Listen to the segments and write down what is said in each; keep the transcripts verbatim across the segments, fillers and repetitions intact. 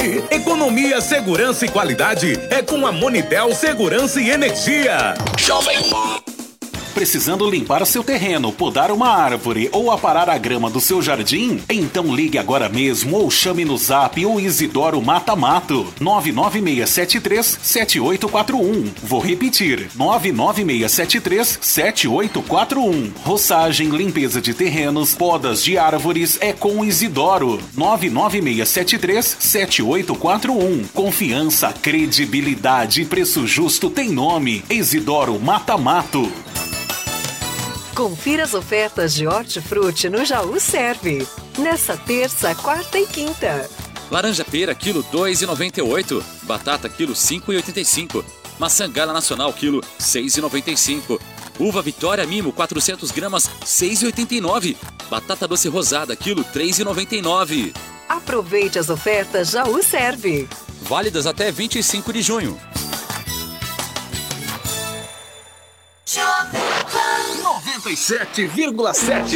Economia, segurança e qualidade é com a Monitel Segurança e Energia. Jovem Pan. Precisando limpar seu terreno, podar uma árvore ou aparar a grama do seu jardim? Então ligue agora mesmo ou chame no Zap o Isidoro Mata Mato. nove nove seis sete três sete oito quatro um. Vou repetir, nove nove seis sete três sete oito quatro um. Roçagem, limpeza de terrenos, podas de árvores é com o Isidoro. nove nove seis sete três sete oito quatro um. Confiança, credibilidade e preço justo tem nome. Isidoro Mata Mato. Confira as ofertas de hortifruti no Jaú Serve. Nessa terça, quarta e quinta. Laranja pera, quilo dois reais e noventa e oito. Batata, quilo cinco reais e oitenta e cinco. Maçã Gala Nacional, quilo seis reais e noventa e cinco. Uva Vitória Mimo, quatrocentas gramas, seis reais e oitenta e nove. Batata doce rosada, quilo três reais e noventa e nove. Aproveite as ofertas Jaú Serve. Válidas até vinte e cinco de junho. noventa e sete vírgula sete.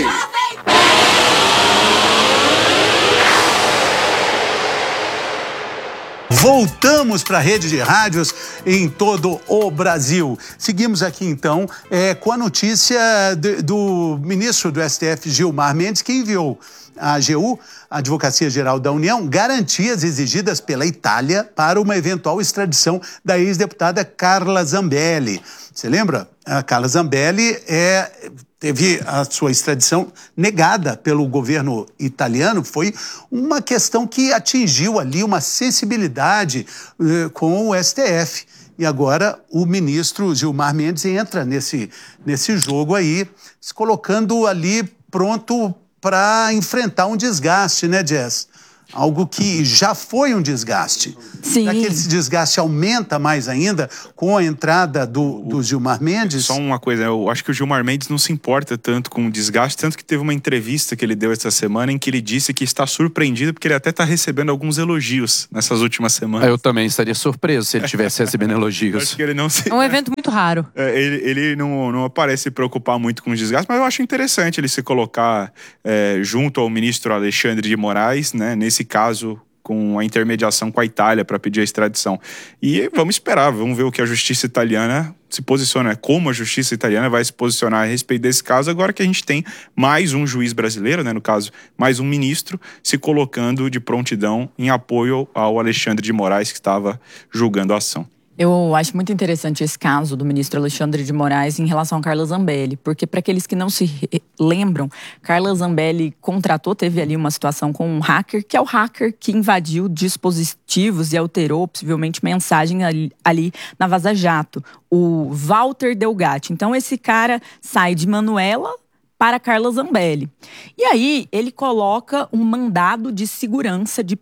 Voltamos para a rede de rádios em todo o Brasil. Seguimos aqui, então, é, com a notícia de, do ministro do S T F, Gilmar Mendes, que enviou à A G U, a Advocacia Geral da União, garantias exigidas pela Itália para uma eventual extradição da ex-deputada Carla Zambelli. Você lembra? A Carla Zambelli é... teve a sua extradição negada pelo governo italiano. Foi uma questão que atingiu ali uma sensibilidade eh, com o S T F. E agora o ministro Gilmar Mendes entra nesse, nesse jogo aí, se colocando ali pronto para enfrentar um desgaste, né, Jess? Algo que já foi um desgaste. Sim. Será que esse desgaste aumenta mais ainda com a entrada do, do Gilmar Mendes? Só uma coisa, eu acho que o Gilmar Mendes não se importa tanto com o desgaste, tanto que teve uma entrevista que ele deu essa semana em que ele disse que está surpreendido porque ele até está recebendo alguns elogios nessas últimas semanas. Eu também estaria surpreso se ele estivesse recebendo elogios. Acho que ele não se... É um evento muito raro. É, ele ele não, não parece se preocupar muito com os desgastes, mas eu acho interessante ele se colocar é, junto ao ministro Alexandre de Moraes, né, nesse caso, com a intermediação com a Itália para pedir a extradição. E vamos esperar, vamos ver o que a justiça italiana se posiciona, como a justiça italiana vai se posicionar a respeito desse caso, agora que a gente tem mais um juiz brasileiro, né, no caso, mais um ministro, se colocando de prontidão em apoio ao Alexandre de Moraes, que estava julgando a ação. Eu acho muito interessante esse caso do ministro Alexandre de Moraes em relação a Carla Zambelli, porque para aqueles que não se lembram, Carla Zambelli contratou, teve ali uma situação com um hacker, que é o hacker que invadiu dispositivos e alterou possivelmente mensagem ali, ali na Vaza Jato, o Walter Delgatti. Então esse cara sai de Manuela para Carla Zambelli. E aí ele coloca um mandado de segurança, de,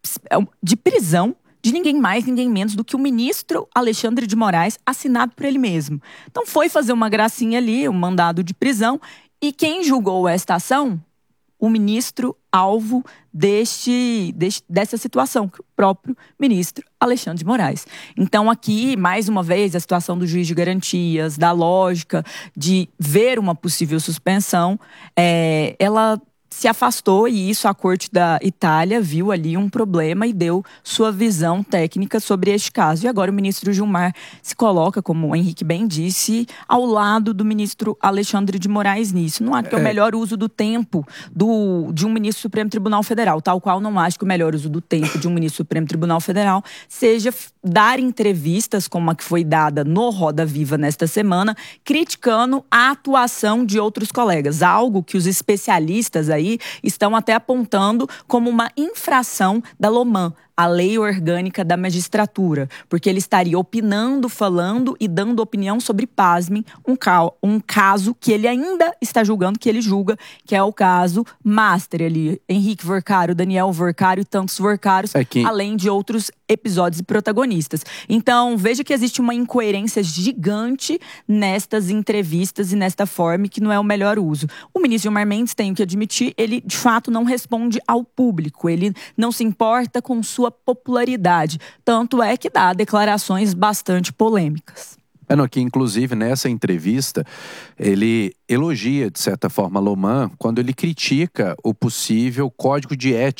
de prisão, de ninguém mais, ninguém menos do que o ministro Alexandre de Moraes, assinado por ele mesmo. Então foi fazer uma gracinha ali, um mandado de prisão, e quem julgou esta ação? O ministro alvo deste, deste, dessa situação, o próprio ministro Alexandre de Moraes. Então aqui, mais uma vez, a situação do juiz de garantias, da lógica de ver uma possível suspensão, é, ela se afastou, e isso a Corte da Itália viu ali um problema e deu sua visão técnica sobre este caso. E agora o ministro Gilmar se coloca, como o Henrique bem disse, ao lado do ministro Alexandre de Moraes nisso. Não acho que é o melhor uso do tempo do, de um ministro do Supremo Tribunal Federal, tal qual não acho que o melhor uso do tempo de um ministro do Supremo Tribunal Federal seja dar entrevistas como a que foi dada no Roda Viva nesta semana, criticando a atuação de outros colegas, algo que os especialistas aí estão até apontando como uma infração da LOMAN, a Lei Orgânica da Magistratura, porque ele estaria opinando, falando e dando opinião sobre, pasmem, um, ca- um caso que ele ainda está julgando, que ele julga, que é o caso Master ali, Henrique Vorcário, Daniel Vorcário e tantos Vorcários, é que... além de outros episódios e protagonistas. Então, veja que existe uma incoerência gigante nestas entrevistas e nesta forma, que não é o melhor uso. O ministro Gilmar Mendes, tenho que admitir, ele de fato não responde ao público, ele não se importa com sua popularidade, tanto é que dá declarações bastante polêmicas. É, não, que inclusive nessa entrevista ele elogia de certa forma a LOMAN quando ele critica o possível código de ética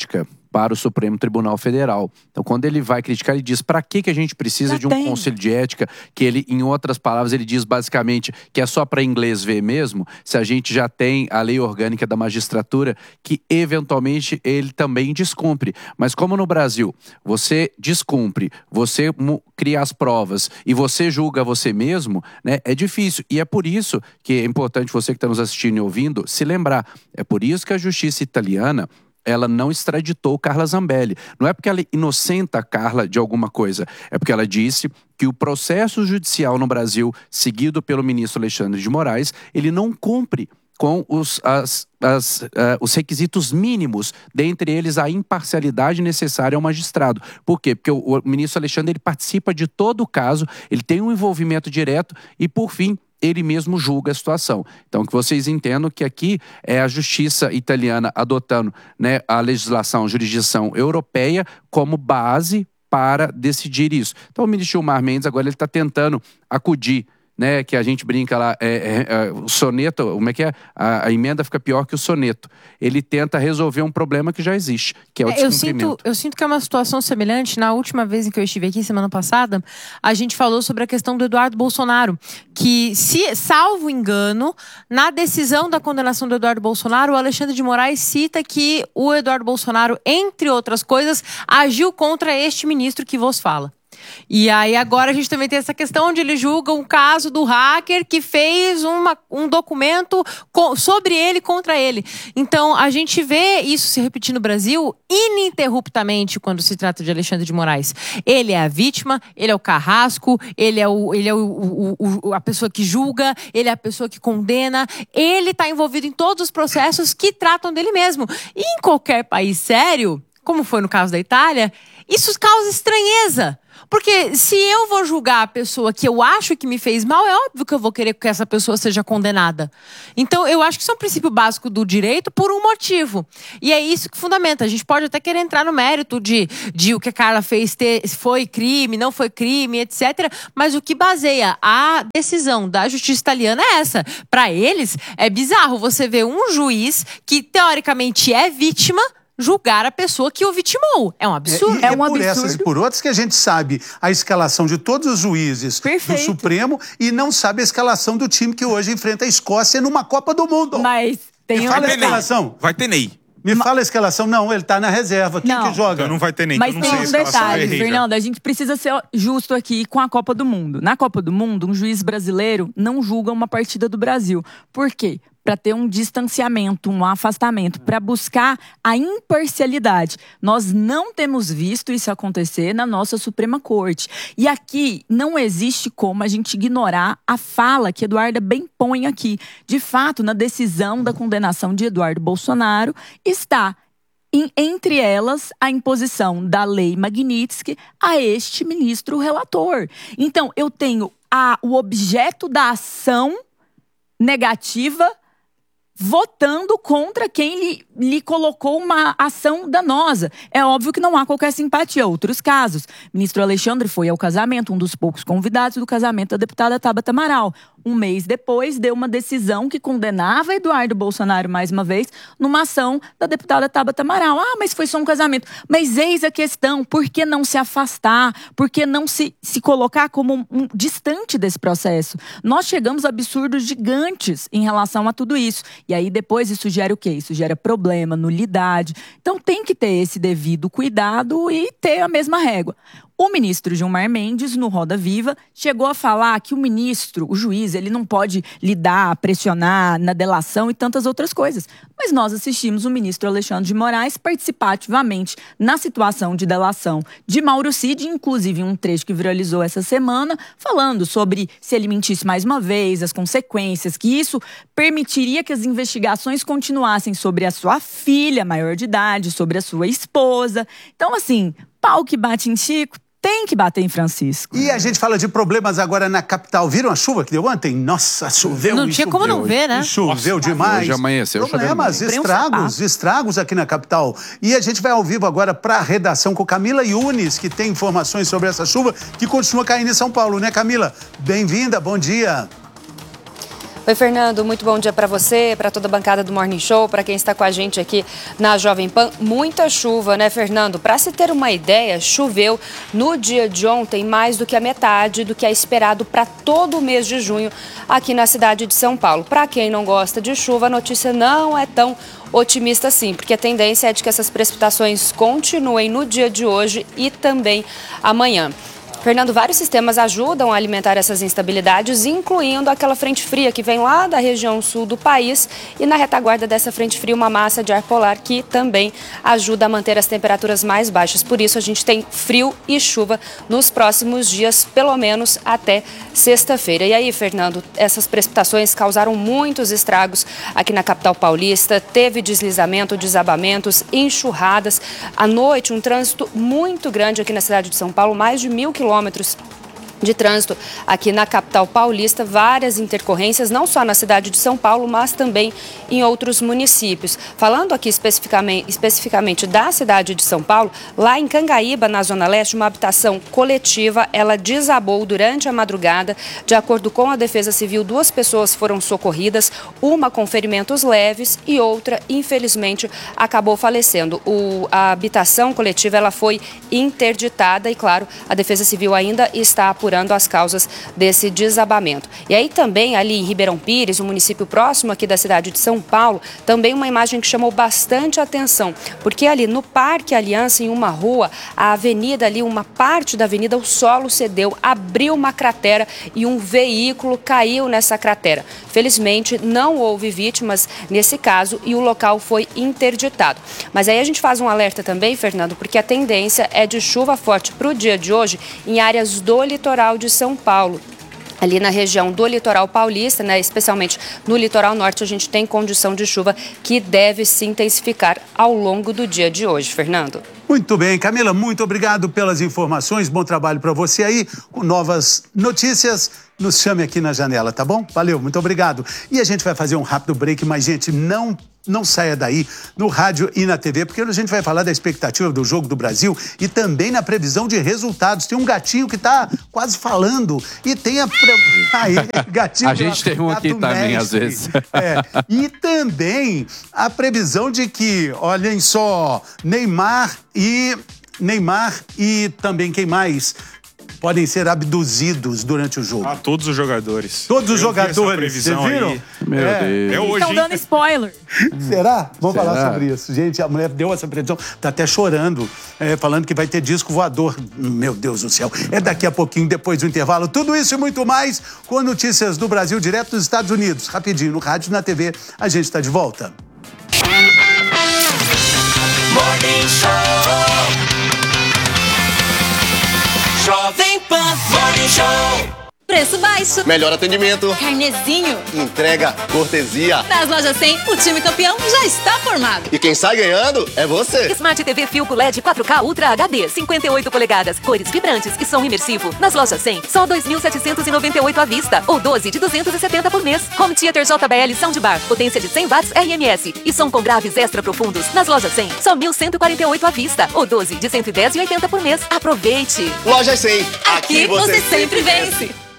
para o Supremo Tribunal Federal. Então, quando ele vai criticar, ele diz para que, que a gente precisa Já de um tem. conselho de ética, que ele, em outras palavras, ele diz basicamente que é só para inglês ver mesmo, se a gente já tem a lei orgânica da magistratura, que eventualmente ele também descumpre. Mas como no Brasil você descumpre, você cria as provas e você julga você mesmo, né, é difícil. E é por isso que é importante você que está nos assistindo e ouvindo se lembrar. É por isso que a justiça italiana ela não extraditou Carla Zambelli. Não é porque ela inocenta a Carla de alguma coisa, é porque ela disse que o processo judicial no Brasil, seguido pelo ministro Alexandre de Moraes, ele não cumpre com os, as, as, uh, os requisitos mínimos, dentre eles a imparcialidade necessária ao magistrado. Por quê? Porque o, o ministro Alexandre ele participa de todo o caso, ele tem um envolvimento direto e, por fim, ele mesmo julga a situação. Então, que vocês entendam que aqui é a justiça italiana adotando, né, a legislação, a jurisdição europeia como base para decidir isso. Então, o ministro Gilmar Mendes agora ele está tentando acudir, né, que a gente brinca lá, é, é, é, o soneto, como é que é? A, a emenda fica pior que o soneto. Ele tenta resolver um problema que já existe, que é o é, descumprimento. Eu sinto, eu sinto que é uma situação semelhante. Na última vez em que eu estive aqui, semana passada, a gente falou sobre a questão do Eduardo Bolsonaro, que, se, salvo engano, na decisão da condenação do Eduardo Bolsonaro, o Alexandre de Moraes cita que o Eduardo Bolsonaro, entre outras coisas, agiu contra este ministro que vos fala. E aí agora a gente também tem essa questão onde ele julga um caso do hacker que fez uma, um documento co- sobre ele contra ele. Então a gente vê isso se repetir no Brasil ininterruptamente quando se trata de Alexandre de Moraes. Ele é a vítima, ele é o carrasco, ele é, o, ele é o, o, o, a pessoa que julga, ele é a pessoa que condena, ele está envolvido em todos os processos que tratam dele mesmo. E em qualquer país sério, como foi no caso da Itália, isso causa estranheza. Porque se eu vou julgar a pessoa que eu acho que me fez mal, é óbvio que eu vou querer que essa pessoa seja condenada. Então, eu acho que isso é um princípio básico do direito por um motivo. E é isso que fundamenta. A gente pode até querer entrar no mérito de, de o que a Carla fez ter, foi crime, não foi crime, etcétera. Mas o que baseia a decisão da justiça italiana é essa. Para eles, é bizarro você ver um juiz que, teoricamente, é vítima julgar a pessoa que o vitimou. É um absurdo. É, e, é é um absurdo. por essas e por outras que a gente sabe a escalação de todos os juízes Perfeito. do Supremo e não sabe a escalação do time que hoje enfrenta a Escócia numa Copa do Mundo. Mas tem Me fala a escalação. Vai ter Ney. Me Ma... fala a escalação. Não, ele tá na reserva. Quem não. que joga? Então não vai ter nem. Mas não tem sei um detalhe, errei, Fernanda. A gente precisa ser justo aqui com a Copa do Mundo. Na Copa do Mundo, um juiz brasileiro não julga uma partida do Brasil. Por quê? Para ter um distanciamento, um afastamento, para buscar a imparcialidade. Nós não temos visto isso acontecer na nossa Suprema Corte. E aqui não existe como a gente ignorar a fala que Eduarda bem põe aqui. De fato, na decisão da condenação de Eduardo Bolsonaro, está em, entre elas a imposição da lei Magnitsky a este ministro relator. Então, eu tenho a, o objeto da ação negativa votando contra quem lhe, lhe colocou uma ação danosa. É óbvio que não há qualquer simpatia. Outros casos. O ministro Alexandre foi ao casamento, um dos poucos convidados do casamento da deputada Tabata Amaral. Um mês depois, deu uma decisão que condenava Eduardo Bolsonaro, mais uma vez, numa ação da deputada Tabata Amaral. Ah, mas foi só um casamento. Mas eis a questão, por que não se afastar? Por que não se, se colocar como um, um, distante desse processo? Nós chegamos a absurdos gigantes em relação a tudo isso. E aí depois isso gera o quê? Isso gera problema, nulidade. Então tem que ter esse devido cuidado e ter a mesma régua. O ministro Gilmar Mendes, no Roda Viva, chegou a falar que o ministro, o juiz, ele não pode lidar, pressionar na delação e tantas outras coisas. Mas nós assistimos o ministro Alexandre de Moraes participar ativamente na situação de delação de Mauro Cid, inclusive um trecho que viralizou essa semana, falando sobre se ele mentisse mais uma vez, as consequências, que isso permitiria que as investigações continuassem sobre a sua filha maior de idade, sobre a sua esposa. Então, assim, pau que bate em Chico, tem que bater em Francisco. E a gente fala de problemas agora na capital. Viram a chuva que deu ontem? Nossa, choveu. Não tinha como não ver, né? Choveu demais. Hoje amanheceu chovendo. Problemas, estragos, estragos aqui na capital. E a gente vai ao vivo agora para a redação com Camila Yunes, que tem informações sobre essa chuva que continua caindo em São Paulo, né, Camila? Bem-vinda, bom dia. Oi, Fernando, muito bom dia para você, para toda a bancada do Morning Show, para quem está com a gente aqui na Jovem Pan. Muita chuva, né, Fernando? Para se ter uma ideia, choveu no dia de ontem mais do que a metade do que é esperado para todo o mês de junho aqui na cidade de São Paulo. Para quem não gosta de chuva, a notícia não é tão otimista assim, porque a tendência é de que essas precipitações continuem no dia de hoje e também amanhã. Fernando, vários sistemas ajudam a alimentar essas instabilidades, incluindo aquela frente fria que vem lá da região sul do país e na retaguarda dessa frente fria uma massa de ar polar que também ajuda a manter as temperaturas mais baixas. Por isso a gente tem frio e chuva nos próximos dias, pelo menos até sexta-feira. E aí, Fernando, essas precipitações causaram muitos estragos aqui na capital paulista. Teve deslizamento, desabamentos, enxurradas. À noite, um trânsito muito grande aqui na cidade de São Paulo, mais de mil quilômetros de trânsito aqui na capital paulista, várias intercorrências, não só na cidade de São Paulo, mas também em outros municípios. Falando aqui especificamente, especificamente da cidade de São Paulo, lá em Cangaíba, na Zona Leste, uma habitação coletiva, ela desabou durante a madrugada. De acordo com a Defesa Civil, duas pessoas foram socorridas, uma com ferimentos leves e outra, infelizmente, acabou falecendo. O, a habitação coletiva ela foi interditada e, claro, a Defesa Civil ainda está apurando as causas desse desabamento. E aí também ali em Ribeirão Pires, um município próximo aqui da cidade de São Paulo, também uma imagem que chamou bastante atenção, porque ali no Parque Aliança, em uma rua, a avenida ali, uma parte da avenida, o solo cedeu, abriu uma cratera e um veículo caiu nessa cratera. Felizmente não houve vítimas nesse caso e o local foi interditado. Mas aí a gente faz um alerta também, Fernando, porque a tendência é de chuva forte para o dia de hoje em áreas do litoral de São Paulo. Ali na região do litoral paulista, né, especialmente no litoral norte, a gente tem condição de chuva que deve se intensificar ao longo do dia de hoje, Fernando. Muito bem, Camila, muito obrigado pelas informações, bom trabalho para você aí, com novas notícias, nos chame aqui na janela, tá bom? Valeu, muito obrigado. E a gente vai fazer um rápido break, mas gente, não Não saia daí no rádio e na T V, porque a gente vai falar da expectativa do Jogo do Brasil e também na previsão de resultados. Tem um gatinho que tá quase falando e tem a... Pre... Aí, gatinho... A gente tem um aqui também, às vezes. É. E também a previsão de que, olhem só, Neymar e... Neymar e também quem mais... podem ser abduzidos durante o jogo. Ah, todos os jogadores. Todos os Eu jogadores, vocês viram? Aí. Meu é. Deus. É hoje, Estão dando spoiler. Será? Vamos Será? falar sobre isso. Gente, a mulher deu essa previsão, tá até chorando, é, falando que vai ter disco voador. Meu Deus do céu. É daqui a pouquinho, depois do intervalo. Tudo isso e muito mais com notícias do Brasil direto dos Estados Unidos. Rapidinho, no rádio e na T V, a gente está de volta. Morning Show. Jovem Pan Morning Show. Preço baixo. Melhor atendimento. Carnezinho. Entrega, cortesia. Nas lojas cem, o time campeão já está formado. E quem sai ganhando é você. Smart T V Philco L E D quatro K Ultra H D, cinquenta e oito polegadas, cores vibrantes e som imersivo. Nas lojas cem, só dois mil setecentos e noventa e oito à vista ou doze de duzentos e setenta por mês. Home Theater J B L Soundbar, potência de cem watts R M S e som com graves extra profundos. Nas lojas cem, só mil cento e quarenta e oito à vista ou doze de cento e dez e oitenta por mês. Aproveite! Lojas cem. Aqui, Aqui você, você sempre vence.